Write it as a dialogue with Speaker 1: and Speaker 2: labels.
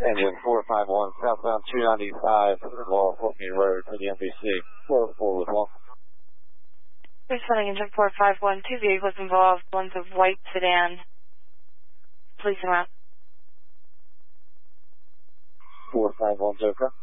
Speaker 1: Engine 451, southbound 295, Laurel Courtney Road to the NBC. 404 with 1.
Speaker 2: Responding engine 451, 2 vehicles involved, one's a white sedan. Please come out.
Speaker 1: 451 Joker.